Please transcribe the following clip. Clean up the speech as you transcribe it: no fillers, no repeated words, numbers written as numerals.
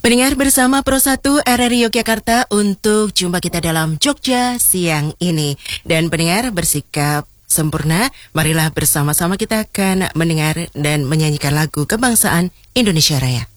Pendengar bersama Pro 1 RRI Yogyakarta untuk jumpa kita dalam Jogja siang ini. Dan pendengar bersikap sempurna, marilah bersama-sama kita akan mendengar dan menyanyikan lagu kebangsaan Indonesia Raya.